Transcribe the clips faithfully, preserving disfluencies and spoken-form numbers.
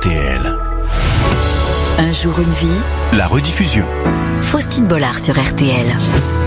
T L. Un jour une vie, La rediffusion. Faustine Bollard sur R T L.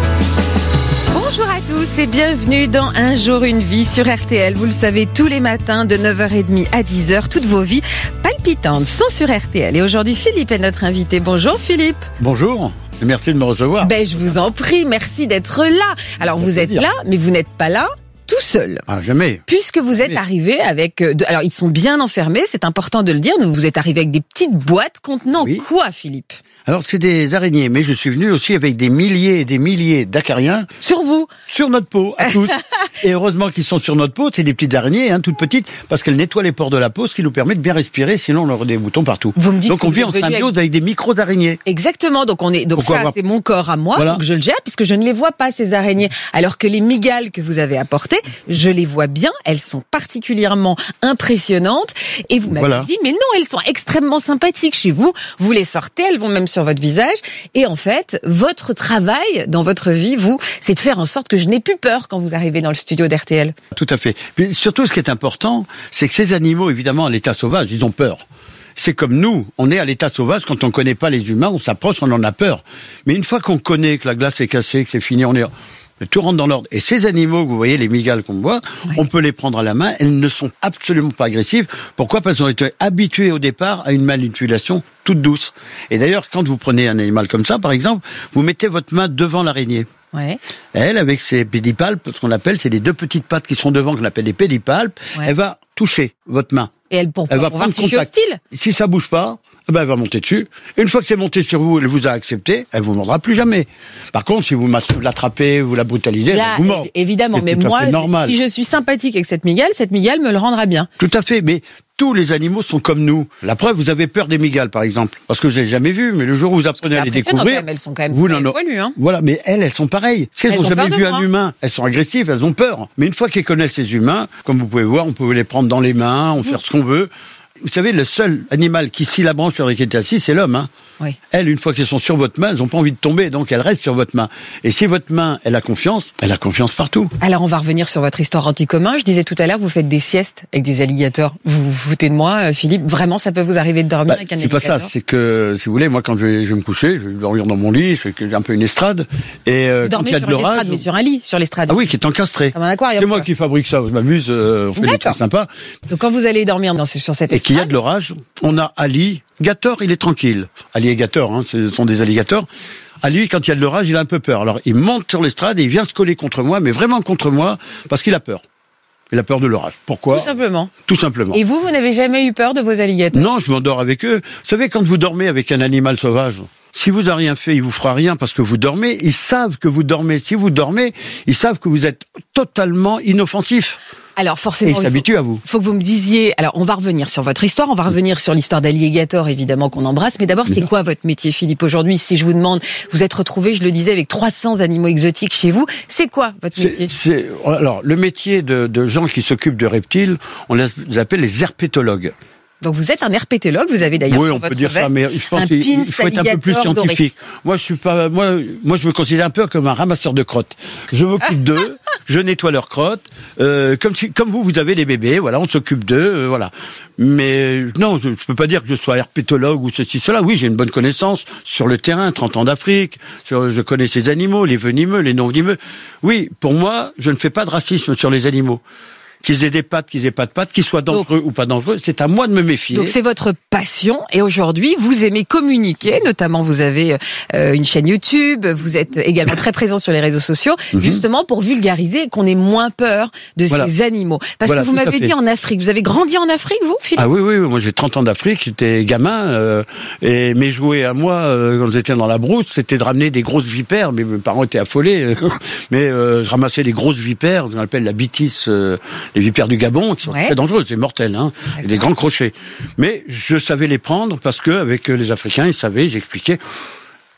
Bonjour à tous et bienvenue dans Un jour une vie sur R T L. Vous le savez, tous les matins de neuf heures trente à dix heures, toutes vos vies palpitantes sont sur R T L. Et aujourd'hui, Philippe est notre invité. Bonjour Philippe. Bonjour. Merci de me recevoir. Ben, je vous en prie, merci d'être là. Alors vous êtes là, mais vous n'êtes pas là tout seul. Ah, jamais. Puisque vous êtes Jamais. arrivé avec... De, alors ils sont bien enfermés, c'est important de le dire. Vous êtes arrivé avec des petites boîtes contenant Oui. quoi, Philippe? Alors, c'est des araignées, mais je suis venu aussi avec des milliers et des milliers d'acariens Sur vous. sur notre peau, à tous. Et heureusement qu'ils sont sur notre peau, c'est des petites araignées, hein, toutes petites, parce qu'elles nettoient les pores de la peau, ce qui nous permet de bien respirer, sinon on aurait des boutons partout. Vous me dites donc que on vous vit êtes en venu symbiose avec- avec des micro-araignées. Exactement, donc on est donc Pourquoi ça avoir- c'est mon corps à moi, Voilà. donc je le gère puisque je ne les vois pas ces araignées. Alors que les mygales que vous avez apportées, je les vois bien, elles sont particulièrement impressionnantes et vous m'avez Voilà. dit mais non, elles sont extrêmement sympathiques chez vous. Vous les sortez, elles vont même sur votre visage et en fait, votre travail dans votre vie, vous, c'est de faire en sorte que je n'ai plus peur quand vous arrivez dans le studio d'R T L. Tout à fait. Mais surtout, ce qui est important, c'est que ces animaux, évidemment, à l'état sauvage, ils ont peur. C'est comme nous, on est à l'état sauvage, quand on connaît pas les humains, on s'approche, on en a peur. Mais une fois qu'on connaît que la glace est cassée, que c'est fini, on est... Tout rentre dans l'ordre. Et ces animaux, que vous voyez, les mygales qu'on voit, Ouais. on peut les prendre à la main. Elles ne sont absolument pas agressives. Pourquoi ? Parce qu'elles ont été habituées au départ à une manipulation toute douce. Et d'ailleurs, quand vous prenez un animal comme ça, par exemple, vous mettez votre main devant l'araignée. Ouais. Elle, avec ses pédipalpes, ce qu'on appelle, c'est les deux petites pattes qui sont devant, qu'on appelle les pédipalpes, Ouais. elle va toucher votre main. Et elle pour, Elle va pour voir prendre si je suis contact. hostile. Si ça bouge pas, eh ben elle va monter dessus. Une fois que c'est monté sur vous, elle vous a accepté, elle vous mordra plus jamais. Par contre, si vous l'attrapez, vous la brutalisez, Là, elle vous mord. évi- évidemment, C'est mais tout à moi, fait normal. si je suis sympathique avec cette mygale, cette mygale me le rendra bien. Tout à fait, mais tous les animaux sont comme nous. La preuve, vous avez peur des mygales, par exemple, parce que vous n'avez jamais vu, mais le jour où vous apprenez C'est à les impressionnant découvrir, quand même, elles sont quand même vous très n'en- évoluées, hein. Voilà, mais elles, elles sont pareilles. Si elles Elles n'ont ont jamais peur de vu moi. un humain, elles sont agressives, elles ont peur. Mais une fois qu'elles connaissent les humains, comme vous pouvez voir, on peut les prendre dans les mains, on peut faire ce qu'on veut. Vous savez, le seul animal qui scie la branche sur laquelle il est assis, c'est l'homme. Hein. Oui. Elles, une fois qu'elles sont sur votre main, elles n'ont pas envie de tomber, donc elles restent sur votre main. Et si votre main, elle a confiance, elle a confiance partout. Alors on va revenir sur votre histoire anti-commun. Je disais tout à l'heure, vous faites des siestes avec des alligators. Vous vous foutez de moi, euh, Philippe? Vraiment, ça peut vous arriver de dormir Bah, avec un c'est pas alligator? ça, c'est que, si vous voulez, moi, quand je vais, je vais me coucher, je vais dormir dans mon lit, je fais un peu une estrade, et euh, Vous quand dormez il y a sur de l'estrade, l'orage... mais sur un lit, sur l'estrade. Ah oui, qui est encastré. Comme un aquarium, C'est moi quoi. qui fabrique ça, je m'amuse, euh, on fait des D'accord. trucs sympas. Donc quand vous allez dormir dans, sur cette Et qu'il y a estrade, de l'orage, on a Ali. Gator, il est tranquille. Ali et Gator, hein, ce sont des alligators. Ali, quand il y a de l'orage, il a un peu peur. Alors, il monte sur l'estrade et il vient se coller contre moi, mais vraiment contre moi, parce qu'il a peur. Il a peur de l'orage. Pourquoi ? tout simplement. Tout simplement. Et vous, vous n'avez jamais eu peur de vos alligators? Non, je m'endors avec eux. Vous savez, quand vous dormez avec un animal sauvage, si vous avez rien fait, il vous fera rien parce que vous dormez. Ils savent que vous dormez. Si vous dormez, ils savent que vous êtes totalement inoffensif. Alors Et forcément, ils il faut- s'habituent à vous. faut que vous me disiez. Alors, on va revenir sur votre histoire. On va revenir sur l'histoire d'Alligator, évidemment, qu'on embrasse. Mais d'abord, c'est Bien. quoi votre métier, Philippe, aujourd'hui? Si je vous demande, vous êtes retrouvé, je le disais, avec trois cents animaux exotiques chez vous. C'est quoi votre métier? C'est, c'est- alors, le métier de, de gens qui s'occupent de reptiles, on les appelle les herpétologues. Donc, vous êtes un herpétologue. Vous avez d'ailleurs Oui, sur on peut votre dire ça, veste mais je pense un qu'il pins il faut être un peu plus alligator doré. scientifique. Moi, je suis pas, moi, moi, je me considère un peu comme un ramasseur de crottes. Je m'occupe d'eux, je nettoie leurs crottes, euh, comme si, comme vous, vous avez des bébés, voilà, on s'occupe d'eux, euh, voilà. Mais non, je, je peux pas dire que je sois herpétologue ou ceci, cela. Oui, j'ai une bonne connaissance sur le terrain, trente ans d'Afrique, sur, je connais ces animaux, les venimeux, les non venimeux. Oui, pour moi, je ne fais pas de racisme sur les animaux. Qu'ils aient des pattes, qu'ils aient pas de pattes, qu'ils soient dangereux ou pas dangereux, c'est à moi de me méfier. Donc c'est votre passion et aujourd'hui vous aimez communiquer, notamment vous avez euh, une chaîne YouTube, vous êtes également très présent sur les réseaux sociaux, Mhm. justement pour vulgariser et qu'on ait moins peur de Voilà. ces animaux. Parce Voilà, que vous tout à m'avez fait. dit en Afrique, vous avez grandi en Afrique vous, Philippe? Ah oui, oui, oui, moi j'ai trente ans d'Afrique, j'étais gamin, euh, et mes jouets à moi, euh, quand j'étais dans la brousse, c'était de ramener des grosses vipères, mais mes parents étaient affolés, mais euh, je ramassais des grosses vipères, ce qu'on appelle la bitis, euh, les vipères du Gabon, qui sont Ouais. très dangereuses, c'est mortel, hein, et des grands crochets. Mais je savais les prendre parce que avec les Africains, ils savaient, ils expliquaient.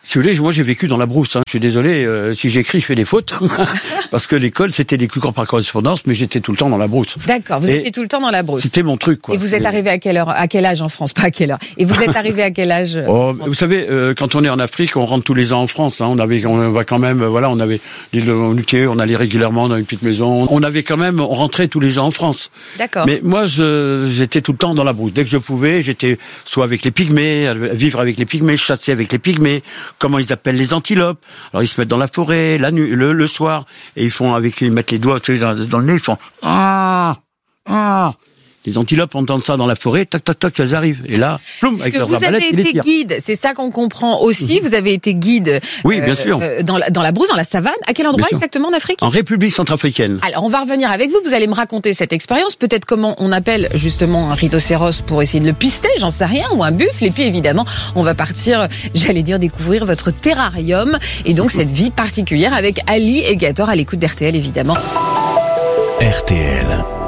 Si vous voulez, moi j'ai vécu dans la brousse. Hein. Je suis désolé, euh, si j'écris, je fais des fautes. Parce que l'école, c'était des cours par correspondance, mais j'étais tout le temps dans la brousse. D'accord, vous Et étiez tout le temps dans la brousse. C'était mon truc, quoi. Et vous êtes arrivé à quelle heure, à quel âge en France? Pas à quelle heure. Et vous êtes arrivé à quel âge? Oh, vous savez, euh, quand on est en Afrique, on rentre tous les ans en France. Hein. On avait, on va quand même, euh, voilà, on avait l'île de Montluquet, on allait régulièrement dans une petite maison. On avait quand même, on rentrait tous les ans en France. D'accord. Mais moi, je, j'étais tout le temps dans la brousse. Dès que je pouvais, j'étais soit avec les pygmées, à vivre avec les pygmées, chasser avec les pygmées. Comment ils appellent les antilopes? Alors ils se mettent dans la forêt, la nuit, le, le soir, et ils font avec, ils mettent les doigts dans, dans le nez, ils font ah ah. Les antilopes entendent ça dans la forêt, tac tac tac, elles arrivent. Et là, ploum, Parce avec que leur vous arbalète, avez ils les été tirent. guide, c'est ça qu'on comprend aussi. Vous avez été guide. Oui, bien sûr. euh, dans la, dans la brousse, dans la savane. À quel endroit Bien sûr. exactement en Afrique? En République centrafricaine. Alors, on va revenir avec vous. Vous allez me raconter cette expérience. Peut-être comment on appelle justement un rhinocéros pour essayer de le pister, j'en sais rien, ou un buffle. Et puis évidemment, on va partir, j'allais dire, découvrir votre terrarium et donc cette vie particulière avec Ali et Gator à l'écoute d'R T L évidemment. R T L.